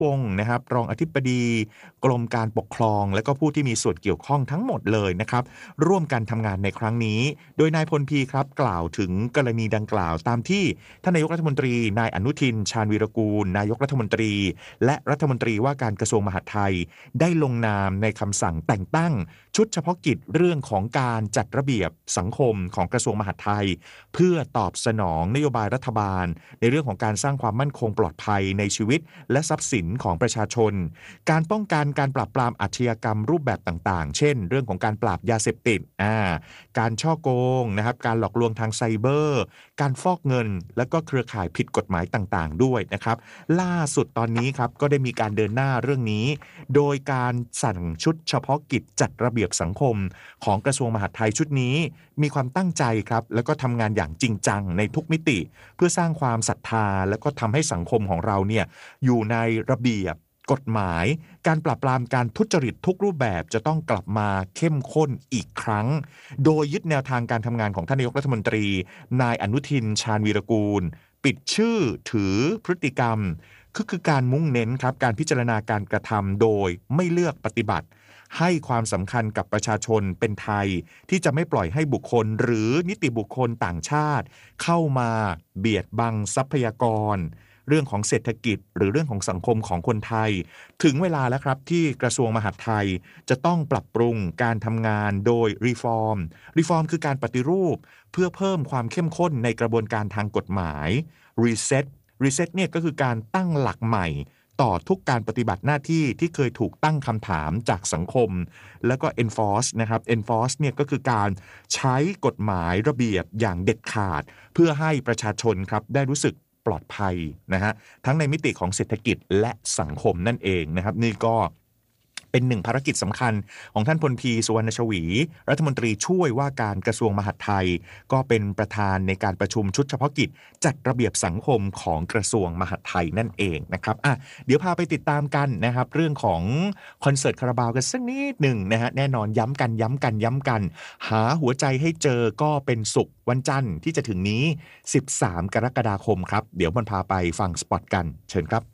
วงศ์นะครับรองอธิบดีกรมการปกครองและก็ผู้ที่มีส่วนเกี่ยวข้องทั้งหมดเลยนะครับร่วมกันทำงานในครั้งนี้โดยนายพลพีครับกล่าวถึงกรณีดังกล่าวตามที่ท่านนายกรัฐมนตรีนายอนุทินชาญวีรกูลนายกรัฐมนตรีและรัฐมนตรีว่าการกระทรวงมหาดไทยได้ลงนามในคำสั่งแต่งตั้งชุดเฉพาะกิจเรื่องของการจัดระเบียบสังคมของกระทรวงมหาดไทยเพื่อตอบสนองนโยบายรัฐบาลในเรื่องของการสร้างความมั่นคงปลอดภัยในชีวิตและทรัพย์สินของประชาชนการป้องกันการปราบปรามอาชญากรรมรูปแบบต่างๆเช่นเรื่องของการปราบยาเสพติดการฉ้อโกงนะครับการหลอกลวงทางไซเบอร์การฟอกเงินและก็เครือข่ายผิดกฎหมายต่างๆด้วยนะครับล่าสุดตอนนี้ครับก็ได้มีการเดินหน้าเรื่องนี้โดยการสั่งชุดเฉพาะกิจจัดระเบียบสังคมของกระทรวงมหาดไทยชุดนี้มีความตั้งใจครับแล้วก็ทำงานอย่างจริงจังในทุกมิติเพื่อสร้างความศรัทธาแล้วก็ทำให้สังคมของเราเนี่ยอยู่ในระเบียบกฎหมายการปราบปรามการทุจริตทุกรูปแบบจะต้องกลับมาเข้มข้นอีกครั้งโดยยึดแนวทางการทำงานของท่านนายกรัฐมนตรีนายอนุทินชาญวีรกูลปิดชื่อถือพฤติกรรมคือการมุ่งเน้นครับการพิจารณาการกระทำโดยไม่เลือกปฏิบัติให้ความสำคัญกับประชาชนเป็นไทยที่จะไม่ปล่อยให้บุคคลหรือนิติบุคคลต่างชาติเข้ามาเบียดบังทรัพยากรเรื่องของเศรษฐกิจหรือเรื่องของสังคมของคนไทยถึงเวลาแล้วครับที่กระทรวงมหาดไทยจะต้องปรับปรุงการทำงานโดยรีฟอร์มคือการปฏิรูปเพื่อเพิ่มความเข้มข้นในกระบวนการทางกฎหมายรีเซ็ตเนี่ยก็คือการตั้งหลักใหม่ต่อทุกการปฏิบัติหน้าที่ที่เคยถูกตั้งคำถามจากสังคมแล้วก็ enforce นะครับ enforce เนี่ยก็คือการใช้กฎหมายระเบียบอย่างเด็ดขาดเพื่อให้ประชาชนครับได้รู้สึกปลอดภัยนะฮะทั้งในมิติของเศรษฐกิจและสังคมนั่นเองนะครับนี่ก็เป็นหนึ่งภารกิจสำคัญของท่านพลพีสุวรรณชวีรัฐมนตรีช่วยว่าการกระทรวงมหาดไทยก็เป็นประธานในการประชุมชุดเฉพาะกิจจัดระเบียบสังคมของกระทรวงมหาดไทยนั่นเองนะครับเดี๋ยวพาไปติดตามกันนะครับเรื่องของคอนเสิร์ตคาราบาวกันสักนิดหนึ่งนะฮะแน่นอนย้ำกันหาหัวใจให้เจอก็เป็นสุขวันจันทร์ที่จะถึงนี้13กรกฎาคมครับเดี๋ยวมันพาไปฟังสปอตกันเชิญครับ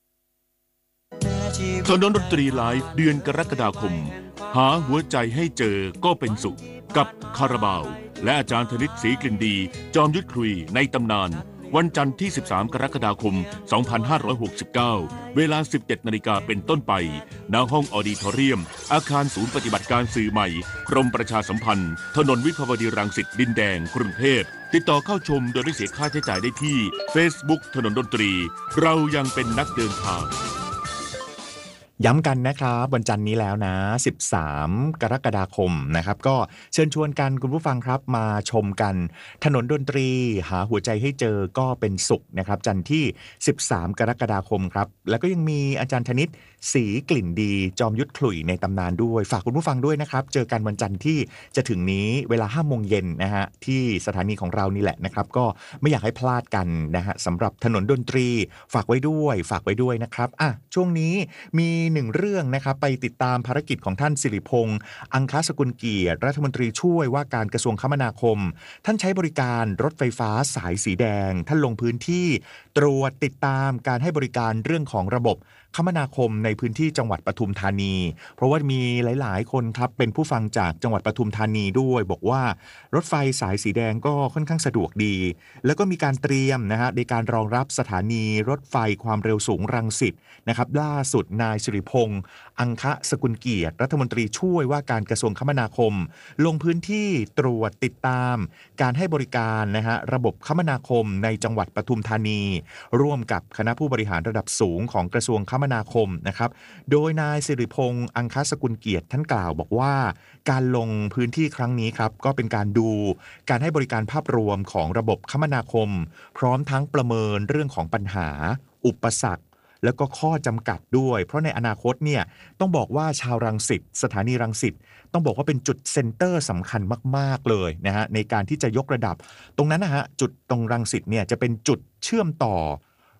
ถนนดนตรีไลฟ์เดือนกรกฎาคมหาหัวใจให้เจอก็เป็นสุขกับคาราบาวและอาจารย์ธนิตศรีกลิ่นดีจอมยุทธคุยในตำนานวันจันทร์ที่13กรกฎาคม2569เวลา 17 นาฬิกาเป็นต้นไปณห้องออดิทอเรียมอาคารศูนย์ปฏิบัติการสื่อใหม่กรมประชาสัมพันธ์ถนนวิภาวดีรังสิตดินแดงกรุงเทพติดต่อเข้าชมโดยไม่เสียค่าใช้จ่ายได้ที่ Facebook ถนนดนตรีเรายังเป็นนักเดินทางย้ำกันนะครับวันจันทร์นี้แล้วนะ13กรกฎาคมนะครับก็เชิญชวนกันคุณผู้ฟังครับมาชมกันถนนดนตรีหาหัวใจให้เจอก็เป็นสุขนะครับจันทร์ที่13กรกฎาคมครับแล้วก็ยังมีอาจารย์ธนิตศรีกลิ่นดีจอมยุทธขลุ่ยในตำนานด้วยฝากคุณผู้ฟังด้วยนะครับเจอกันวันจันทร์ที่จะถึงนี้เวลา 5 โมงเย็นนะฮะที่สถานีของเรานี่แหละนะครับก็ไม่อยากให้พลาดกันนะฮะสำหรับถนนดนตรีฝากไว้ด้วยนะครับช่วงนี้มีหนึ่งเรื่องนะครับไปติดตามภารกิจของท่านสิริพงษ์อังคสกุลเกียรติรัฐมนตรีช่วยว่าการกระทรวงคมนาคมท่านใช้บริการรถไฟฟ้าสายสีแดงท่านลงพื้นที่ตรวจติดตามการให้บริการเรื่องของระบบคมนาคมในพื้นที่จังหวัดปทุมธานีเพราะว่ามีหลายๆคนครับเป็นผู้ฟังจากจังหวัดปทุมธานีด้วยบอกว่ารถไฟสายสีแดงก็ค่อนข้างสะดวกดีแล้วก็มีการเตรียมนะฮะในการรองรับสถานีรถไฟความเร็วสูงรังสิตนะครับล่าสุดนายสิริพงษ์อังคสกุลเกียรติรัฐมนตรีช่วยว่าการกระทรวงคมนาคมลงพื้นที่ตรวจติดตามการให้บริการนะฮะระบบคมนาคมในจังหวัดปทุมธานีร่วมกับคณะผู้บริหารระดับสูงของกระทรวงคมนาคมนะครับโดยนายสิริพงษ์อังคสกุลเกียรติท่านกล่าวบอกว่าการลงพื้นที่ครั้งนี้ครับก็เป็นการดูการให้บริการภาพรวมของระบบคมนาคมพร้อมทั้งประเมินเรื่องของปัญหาอุปสรรคแล้วก็ข้อจำกัดด้วยเพราะในอนาคตเนี่ยต้องบอกว่าชาวรังสิตสถานีรังสิตต้องบอกว่าเป็นจุดเซ็นเตอร์สำคัญมากๆเลยนะฮะในการที่จะยกระดับตรงนั้นนะฮะจุดตรงรังสิตเนี่ยจะเป็นจุดเชื่อมต่อ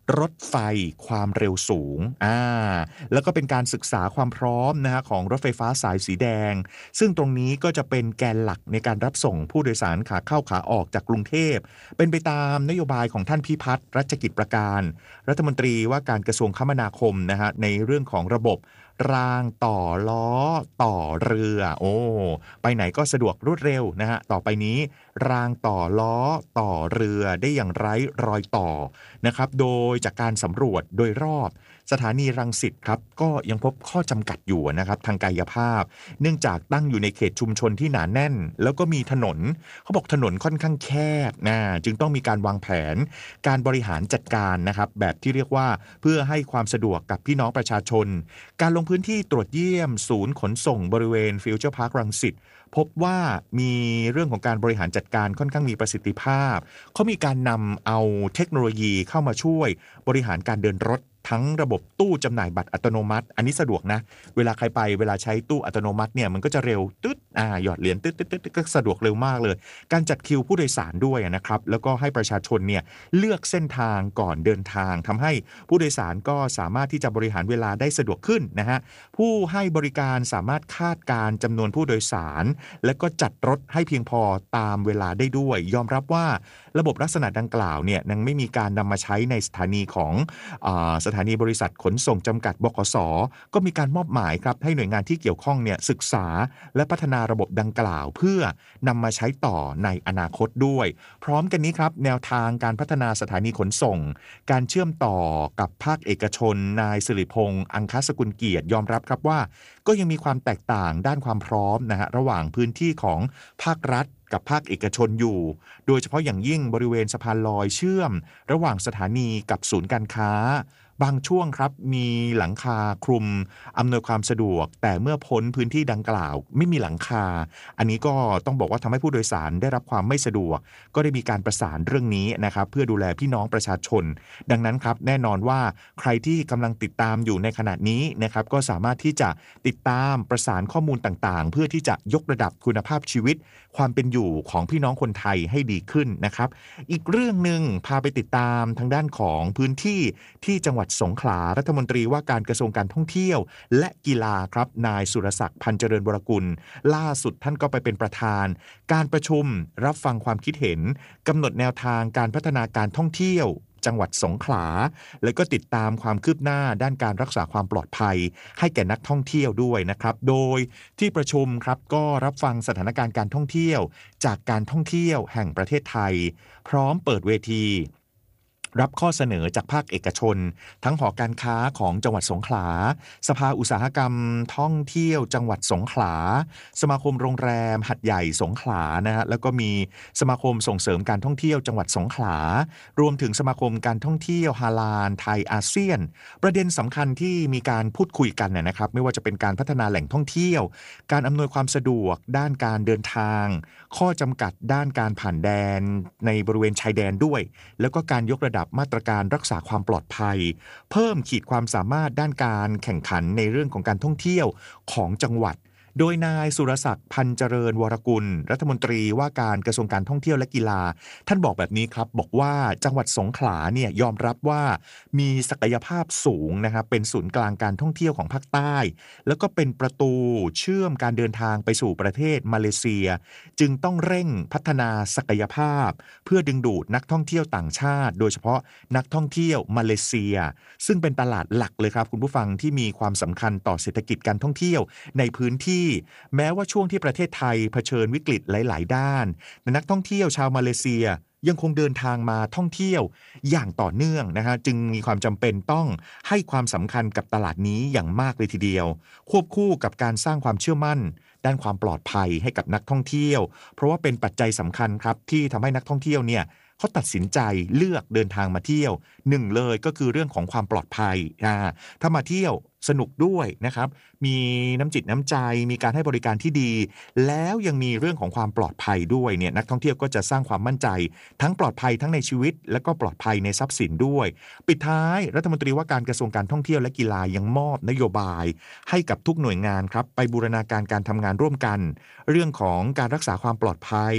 รถไฟความเร็วสูงแล้วก็เป็นการศึกษาความพร้อมนะฮะของรถไฟฟ้าสายสีแดงซึ่งตรงนี้ก็จะเป็นแกนหลักในการรับส่งผู้โดยสารขาเข้าขาออกจากกรุงเทพเป็นไปตามนโยบายของท่านพิพัฒน์รัชกิจประการรัฐมนตรีว่าการกระทรวงคมนาคมนะฮะในเรื่องของระบบรางต่อล้อต่อเรือไปไหนก็สะดวกรวดเร็วนะฮะต่อไปนี้รางต่อล้อต่อเรือได้อย่างไร้รอยต่อนะครับโดยจากการสำรวจโดยรอบสถานีรังสิตครับก็ยังพบข้อจำกัดอยู่นะครับทางกายภาพเนื่องจากตั้งอยู่ในเขตชุมชนที่หนาแน่นแล้วก็มีถนนเขาบอกถนนค่อนข้างแคบจึงต้องมีการวางแผนการบริหารจัดการนะครับแบบที่เรียกว่าเพื่อให้ความสะดวกกับพี่น้องประชาชนการลงพื้นที่ตรวจเยี่ยมศูนย์ขนส่งบริเวณฟิวเจอร์พาร์ครังสิตพบว่ามีเรื่องของการบริหารจัดการค่อนข้างมีประสิทธิภาพเขามีการนำเอาเทคโนโลยีเข้ามาช่วยบริหารการเดินรถทั้งระบบตู้จำหน่ายบัตรอัตโนมัติอันนี้สะดวกนะเวลาใครไปเวลาใช้ตู้อัตโนมัติเนี่ยมันก็จะเร็วตึ๊ดหยอดเหรียญตึ๊ดตึ๊ดตึ๊ดก็สะดวกเร็วมากเลยการจัดคิวผู้โดยสารด้วยนะครับแล้วก็ให้ประชาชนเนี่ยเลือกเส้นทางก่อนเดินทางทำให้ผู้โดยสารก็สามารถที่จะบริหารเวลาได้สะดวกขึ้นนะฮะผู้ให้บริการสามารถคาดการจำนวนผู้โดยสารและก็จัดรถให้เพียงพอตามเวลาได้ด้วยยอมรับว่าระบบลักษณะดังกล่าวเนี่ยยังไม่มีการนำมาใช้ในสถานีของสถานีบริษัทขนส่งจำกัดบขส.ก็มีการมอบหมายครับให้หน่วยงานที่เกี่ยวข้องเนี่ยศึกษาและพัฒนาระบบดังกล่าวเพื่อนำมาใช้ต่อในอนาคตด้วยพร้อมกันนี้ครับแนวทางการพัฒนาสถานีขนส่งการเชื่อมต่อกับภาคเอกชนนายสิริพงษ์อังคสกุลเกียรติยอมรับครับว่าก็ยังมีความแตกต่างด้านความพร้อมนะฮะระหว่างพื้นที่ของภาครัฐกับภาคเอกชนอยู่โดยเฉพาะอย่างยิ่งบริเวณสะพานลอยเชื่อมระหว่างสถานีกับศูนย์การค้าบางช่วงครับมีหลังคาคลุมอำนวยความสะดวกแต่เมื่อพ้นพื้นที่ดังกล่าวไม่มีหลังคาอันนี้ก็ต้องบอกว่าทำให้ผู้โดยสารได้รับความไม่สะดวกก็ได้มีการประสานเรื่องนี้นะครับเพื่อดูแลพี่น้องประชาชนดังนั้นครับแน่นอนว่าใครที่กำลังติดตามอยู่ในขณะนี้นะครับก็สามารถที่จะติดตามประสานข้อมูลต่างๆเพื่อที่จะยกระดับคุณภาพชีวิตความเป็นอยู่ของพี่น้องคนไทยให้ดีขึ้นนะครับอีกเรื่องนึงพาไปติดตามทางด้านของพื้นที่ที่จังหวัดสงขลารัฐมนตรีว่าการกระทรวงการท่องเที่ยวและกีฬาครับนายสุรศักดิ์พันธ์เจริญวรกุลล่าสุดท่านก็ไปเป็นประธานการประชุมรับฟังความคิดเห็นกำหนดแนวทางการพัฒนาการท่องเที่ยวจังหวัดสงขลาและก็ติดตามความคืบหน้าด้านการรักษาความปลอดภัยให้แก่นักท่องเที่ยวด้วยนะครับโดยที่ประชุมครับก็รับฟังสถานการณ์การท่องเที่ยวจากการท่องเที่ยวแห่งประเทศไทยพร้อมเปิดเวทีรับข้อเสนอจากภาคเอกชนทั้งหอการค้าของจังหวัดสงขลาสภาอุตสาหกรรมท่องเที่ยวจังหวัดสงขลาสมาคมโรงแรมหัดใหญ่สงขลานะฮะแล้วก็มีสมาคมส่งเสริมการท่องเที่ยวจังหวัดสงขลารวมถึงสมาคมการท่องเที่ยวฮาลาลไทยอาเซียนประเด็นสำคัญที่มีการพูดคุยกันนะครับไม่ว่าจะเป็นการพัฒนาแหล่งท่องเที่ยวการอำนวยความสะดวกด้านการเดินทางข้อจำกัดด้านการผ่านแดนในบริเวณชายแดนด้วยแล้วก็การยกระดับมาตรการรักษาความปลอดภัยเพิ่มขีดความสามารถด้านการแข่งขันในเรื่องของการท่องเที่ยวของจังหวัดโดยนายสุรศักดิ์พันธ์เจริญวรกุลรัฐมนตรีว่าการกระทรวงการท่องเที่ยวและกีฬาท่านบอกแบบนี้ครับบอกว่าจังหวัดสงขลาเนี่ยยอมรับว่ามีศักยภาพสูงนะครับเป็นศูนย์กลางการท่องเที่ยวของภาคใต้แล้วก็เป็นประตูเชื่อมการเดินทางไปสู่ประเทศมาเลเซียจึงต้องเร่งพัฒนาศักยภาพเพื่อดึงดูดนักท่องเที่ยวต่างชาติโดยเฉพาะนักท่องเที่ยวมาเลเซียซึ่งเป็นตลาดหลักเลยครับคุณผู้ฟังที่มีความสำคัญต่อเศรษฐกิจการท่องเที่ยวในพื้นที่แม้ว่าช่วงที่ประเทศไทยเผชิญวิกฤตหลายๆด้านนักท่องเที่ยวชาวมาเลเซียยังคงเดินทางมาท่องเที่ยวอย่างต่อเนื่องนะฮะจึงมีความจำเป็นต้องให้ความสำคัญกับตลาดนี้อย่างมากเลยทีเดียวควบคู่กับการสร้างความเชื่อมั่นด้านความปลอดภัยให้กับนักท่องเที่ยวเพราะว่าเป็นปัจจัยสำคัญครับที่ทำให้นักท่องเที่ยวเนี่ยเขาตัดสินใจเลือกเดินทางมาเที่ยวหนึ่งเลยก็คือเรื่องของความปลอดภัยถ้ามาเที่ยวสนุกด้วยนะครับมีน้ำจิตน้ำใจมีการให้บริการที่ดีแล้วยังมีเรื่องของความปลอดภัยด้วยเนี่ยนักท่องเที่ยวก็จะสร้างความมั่นใจทั้งปลอดภัยทั้งในชีวิตและก็ปลอดภัยในทรัพย์สินด้วยปิดท้ายรัฐมนตรีว่าการกระทรวงการท่องเที่ยวและกีฬายังมอบนโยบายให้กับทุกหน่วยงานครับไปบูรณาการการทำงานร่วมกันเรื่องของการรักษาความปลอดภัย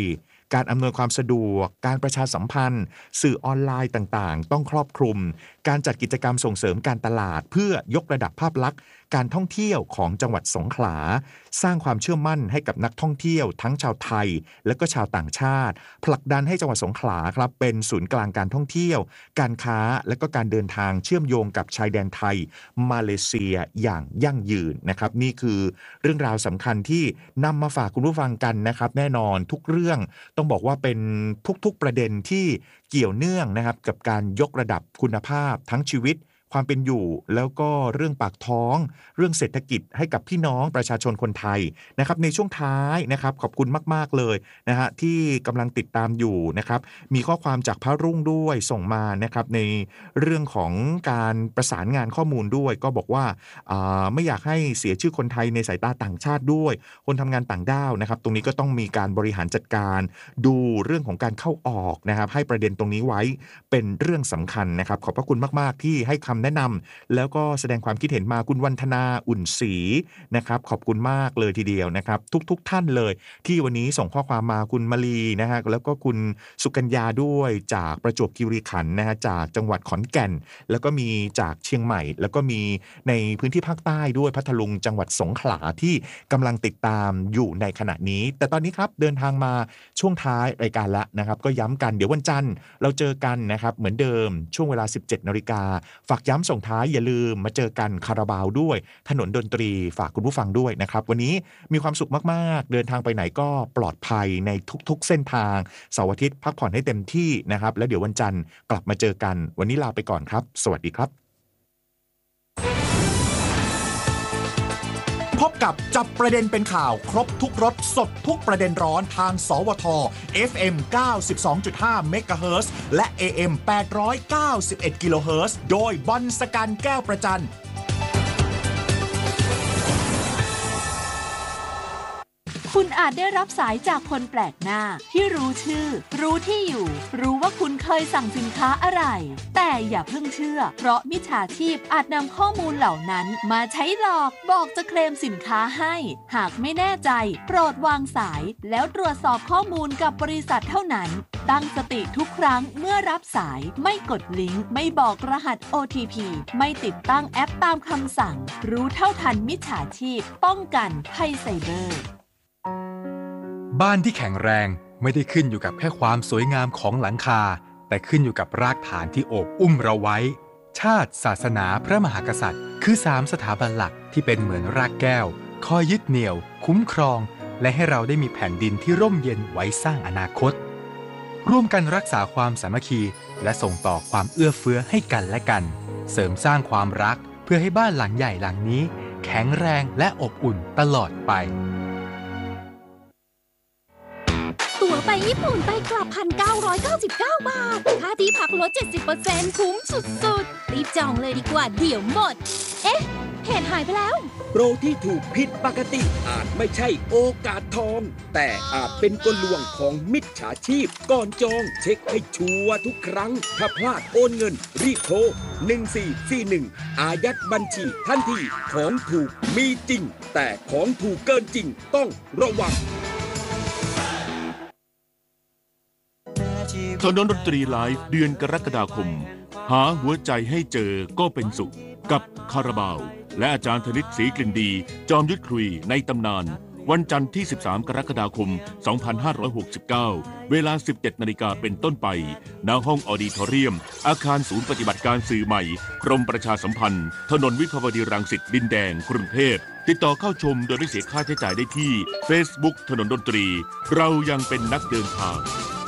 การอำนวยความสะดวกการประชาสัมพันธ์สื่อออนไลน์ต่างๆต้องครอบคลุมการจัดกิจกรรมส่งเสริมการตลาดเพื่อยกระดับภาพลักษณ์การท่องเที่ยวของจังหวัดสงขลาสร้างความเชื่อมั่นให้กับนักท่องเที่ยวทั้งชาวไทยและก็ชาวต่างชาติผลักดันให้จังหวัดสงขลาครับเป็นศูนย์กลางการท่องเที่ยวการค้าและก็การเดินทางเชื่อมโยงกับชายแดนไทยมาเลเซียอย่างยั่งยืนนะครับนี่คือเรื่องราวสำคัญที่นำมาฝากคุณผู้ฟังกันนะครับแน่นอนทุกเรื่องต้องบอกว่าเป็นทุกๆประเด็นที่เกี่ยวเนื่องนะครับกับการยกระดับคุณภาพทั้งชีวิตความเป็นอยู่แล้วก็เรื่องปากท้องเรื่องเศรษฐกิจให้กับพี่น้องประชาชนคนไทยนะครับในช่วงท้ายนะครับขอบคุณมากๆเลยนะฮะที่กำลังติดตามอยู่นะครับมีข้อความจากพระรุ่งด้วยส่งมานะครับในเรื่องของการประสานงานข้อมูลด้วยก็บอกว่าไม่อยากให้เสียชื่อคนไทยในสายตาต่างชาติด้วยคนทำงานต่างด้าวนะครับตรงนี้ก็ต้องมีการบริหารจัดการดูเรื่องของการเข้าออกนะครับให้ประเด็นตรงนี้ไว้เป็นเรื่องสำคัญนะครับขอบพระคุณมากๆที่ให้คำแนะนำแล้วก็แสดงความคิดเห็นมาคุณวันธนาอุ่นศรีนะครับขอบคุณมากเลยทีเดียวนะครับทุกท่านเลยที่วันนี้ส่งข้อความมาคุณมลีนะฮะแล้วก็คุณสุกัญญาด้วยจากประจวบคีรีขันธ์นะฮะจากจังหวัดขอนแก่นแล้วก็มีจากเชียงใหม่แล้วก็มีในพื้นที่ภาคใต้ด้วยพัทลุงจังหวัดสงขลาที่กำลังติดตามอยู่ในขณะนี้แต่ตอนนี้ครับเดินทางมาช่วงท้ายรายการแล้วนะครับก็ย้ำกันเดี๋ยววันจันทร์เราเจอกันนะครับเหมือนเดิมช่วงเวลา 17:00 น.ฝากย้ำส่งท้ายอย่าลืมมาเจอกันคาราบาวด้วยถนนดนตรีฝากคุณผู้ฟังด้วยนะครับวันนี้มีความสุขมากๆเดินทางไปไหนก็ปลอดภัยในทุกๆเส้นทางเสาร์อาทิตย์พักผ่อนให้เต็มที่นะครับแล้วเดี๋ยววันจันทร์กลับมาเจอกันวันนี้ลาไปก่อนครับสวัสดีครับพบกับจับประเด็นเป็นข่าวครบทุกรสสดทุกประเด็นร้อนทางสวท FM 92.5 เมกะเฮิรตซ์และ AM 891 กิโลเฮิรตซ์โดยบอลสกันแก้วประจันคุณอาจได้รับสายจากคนแปลกหน้าที่รู้ชื่อรู้ที่อยู่รู้ว่าคุณเคยสั่งสินค้าอะไรแต่อย่าเพิ่งเชื่อเพราะมิจฉาชีพอาจนำข้อมูลเหล่านั้นมาใช้หลอกบอกจะเคลมสินค้าให้หากไม่แน่ใจโปรดวางสายแล้วตรวจสอบข้อมูลกับบริษัทเท่านั้นตั้งสติทุกครั้งเมื่อรับสายไม่กดลิงก์ไม่บอกรหัส OTP ไม่ติดตั้งแอปตามคำสั่งรู้เท่าทันมิจฉาชีพป้องกันภัยไซเบอร์บ้านที่แข็งแรงไม่ได้ขึ้นอยู่กับแค่ความสวยงามของหลังคาแต่ขึ้นอยู่กับรากฐานที่โอบอุ้มเราไว้ชาติศาสนาพระมหากษัตริย์คือ3สถาบันหลักที่เป็นเหมือนรากแก้วคอยยึดเหนี่ยวคุ้มครองและให้เราได้มีแผ่นดินที่ร่มเย็นไว้สร้างอนาคตร่วมกันรักษาความสามัคคีและส่งต่อความเอื้อเฟื้อให้กันและกันเสริมสร้างความรักเพื่อให้บ้านหลังใหญ่หลังนี้แข็งแรงและอบอุ่นตลอดไปตั๋วไปญี่ปุ่นไปกลับ 1,999 บาทค่าที่พักลด 70% คุ้มสุดๆรีบจองเลยดีกว่าเดี๋ยวหมดเอ๊ะเพจหายไปแล้วโปรที่ถูกผิดปกติอาจไม่ใช่โอกาสทองแต่อาจเป็นกลลวงของมิจฉาชีพก่อนจองเช็คให้ชัวร์ทุกครั้งถ้าพลาดโอนเงินรีบโทร1441อายัดบัญชีทันทีของถูกมีจริงแต่ของถูกเกินจริงต้องระวังถนนดนตรีไลฟ์เดือนกรกฎาคมหาหัวใจให้เจอก็เป็นสุขกับคาราบาวและอาจารย์ธนิตศรีกลิ่นดีจอมยุทธคุยในตำนานวันจันทร์ที่13กรกฎาคม2569เวลา 17:00 น.เป็นต้นไปณห้องออดิทอเรียมอาคารศูนย์ปฏิบัติการสื่อใหม่กรมประชาสัมพันธ์ถนนวิภาวดีรังสิตดินแดงกรุงเทพติดต่อเข้าชมโดยไม่เสียค่าใช้จ่ายได้ที่ Facebook ถนนดนตรีเรายังเป็นนักเดินทาง